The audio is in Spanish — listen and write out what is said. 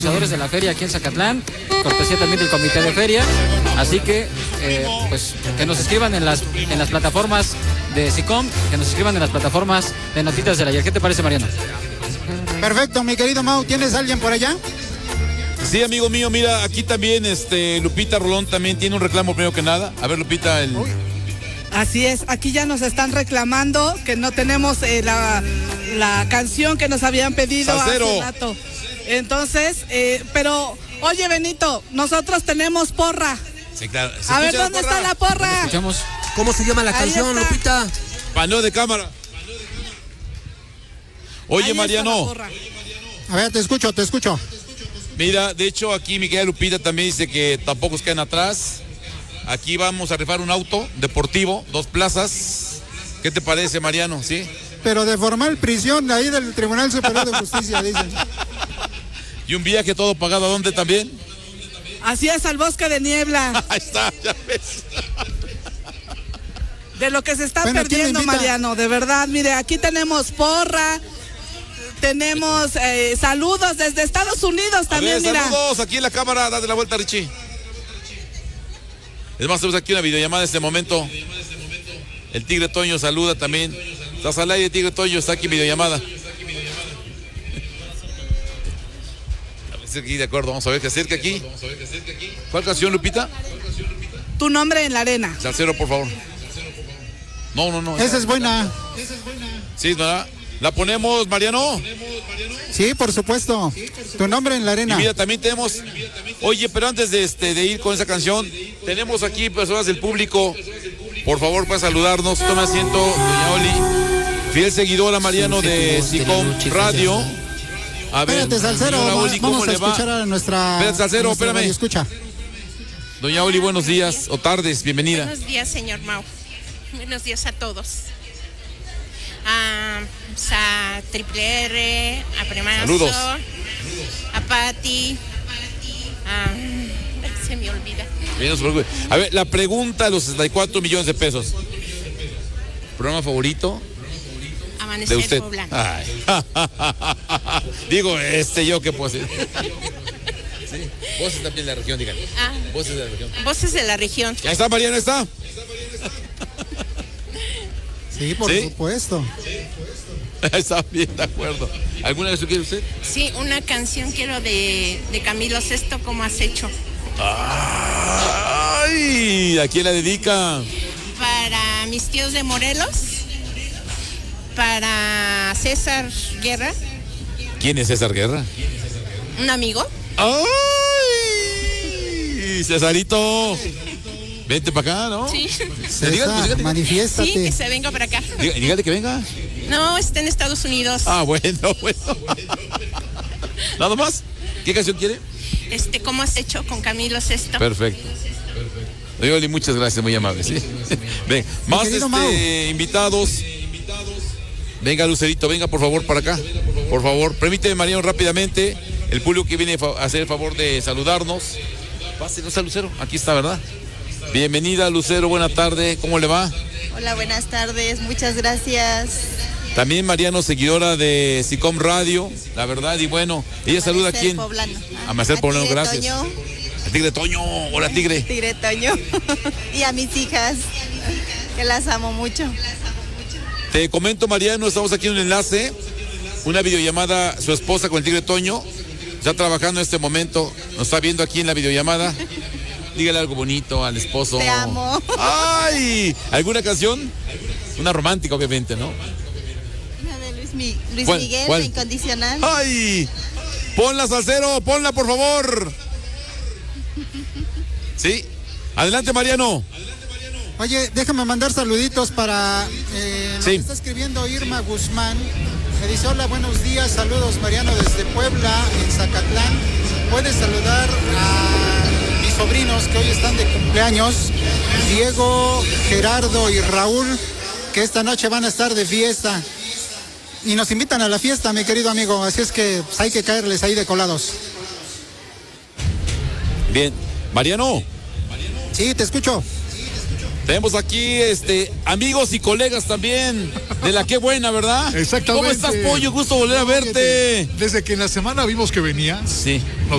de la feria aquí en Zacatlán, cortesía también del comité de feria, así que pues que nos escriban en las plataformas de SICOM, que nos escriban en las plataformas de Notitas del Ayer. ¿Qué te parece, Mariano? Perfecto, mi querido Mau, ¿tienes alguien por allá? Sí, amigo mío, mira, aquí también Lupita Rolón también tiene un reclamo primero que nada. A ver, Lupita, Así es, aquí ya nos están reclamando que no tenemos la canción que nos habían pedido Salsero. hace rato. Entonces, pero, oye, Benito, nosotros tenemos porra. Sí, claro. A ver, ¿dónde está la porra? Escuchamos. ¿Cómo se llama la Ahí canción, está. Lupita? Paneo de cámara. Oye, Ahí está Mariano, la porra. A ver, te escucho. mira, de hecho aquí mi querida Lupita también dice que tampoco se quedan atrás. Aquí vamos a rifar un auto deportivo, 2 plazas. ¿Qué te parece, Mariano? ¿Sí? Pero de formal prisión ahí del Tribunal Superior de Justicia, dicen. Y un viaje todo pagado, ¿a dónde también? Así es, al Bosque de Niebla. Ahí está, ya ves. De lo que se está Bueno, ¿quién perdiendo, me invita? Mariano, de verdad. Mire, aquí tenemos porra, tenemos saludos desde Estados Unidos A también, ver, mira. saludos aquí en la cámara, date la vuelta, Richie. Es más, tenemos aquí una videollamada en este momento. El Tigre Toño saluda también. Estás al aire, Tigre Toño, está aquí en videollamada. A ver si aquí, de acuerdo, vamos a ver que acerca aquí. ¿Cuál canción, Lupita? Tu nombre en la arena. Salsero, por favor. No. Esa es buena. Sí, ¿verdad? ¿La ponemos, Mariano? Sí, por supuesto. Tu nombre en la Y arena. mira, también tenemos... Oye, pero antes de ir con esa canción, tenemos aquí personas del público. Por favor, para saludarnos. Tome asiento, doña Oli. Fiel seguidora, Mariano, de SICOM Radio. A ver, Espérate, Salsero, señora Oli, ¿cómo vamos a le va? escuchar a nuestra... Espérate, Salsero, nuestra espérame. radioescucha. Doña Oli, buenos días o tardes, bienvenida. Buenos días, señor Mau. Buenos días a todos. A Triple R, a Premazo, Saludos. a Pati, se me olvida. Bien, no se preocupe. A ver, la pregunta de los 64 millones de pesos. ¿Programa favorito de Amanecer usted? Poblano. Ay. Digo, yo qué puedo decir. Sí, voces también de la región, díganle. Voces de la región. Voces de la región. Ya está, Mariano, está. Sí, por ¿Sí? supuesto. Está bien, de acuerdo. ¿Alguna vez quiere usted? Sí, una canción quiero de Camilo Sesto, ¿cómo has hecho? ¡Ay! ¿A quién la dedica? Para mis tíos de Morelos, para César Guerra, ¿Quién es César Guerra? un amigo. ¡Ay! Cesarito. Vente para acá, ¿no? Sí. César, manifiéstate. Sí, que se venga para acá. Dígale que venga. No, está en Estados Unidos. Bueno. ¿Nada más? ¿Qué canción quiere? ¿Cómo has hecho con Camilo Sesto? Perfecto. Doña Oli, muchas gracias, muy amable, ¿sí? Ven, más querido Mau. invitados. Venga, Lucerito, venga por favor para acá. Por favor, permíteme, Mariano, rápidamente. El público que viene a hacer el favor de saludarnos. Pásenos a Lucero, aquí está, ¿verdad? Bienvenida, Lucero, buena tarde, ¿cómo le va? Hola, buenas tardes, muchas gracias. También Mariano, seguidora de SICOM Radio, la verdad, y bueno, ella saluda a quién. Poblano. Amanecer Poblano, Tigre gracias. Toño. A Tigre Toño, hola Tigre. Tigre Toño. Y a mis hijas, que las amo mucho. Te comento, Mariano, estamos aquí en un enlace, una videollamada, su esposa con el Tigre Toño, está trabajando en este momento, nos está viendo aquí en la videollamada. Dígale algo bonito al esposo. Te amo. ¡Ay! ¿Alguna canción? Una romántica, obviamente, ¿no? Una de Luis ¿Cuál? Miguel, ¿Cuál? La Incondicional. ¡Ay! Ponla, Salsero, ponla, por favor. ¿Sí? Adelante, Mariano. Oye, déjame mandar saluditos para... lo Sí. que está escribiendo Irma Guzmán. Me dice, hola, buenos días, saludos Mariano desde Puebla, en Zacatlán. Puedes saludar a mis sobrinos que hoy están de cumpleaños, Diego, Gerardo y Raúl, que esta noche van a estar de fiesta. Y nos invitan a la fiesta, mi querido amigo, así es que pues, hay que caerles ahí de colados. Bien. Mariano, Sí, te escucho. tenemos aquí amigos y colegas también de la Qué Buena, ¿verdad? Exactamente. ¿Cómo estás, Pollo? Gusto volver a verte. Desde que en la semana vimos que venía, Sí. nos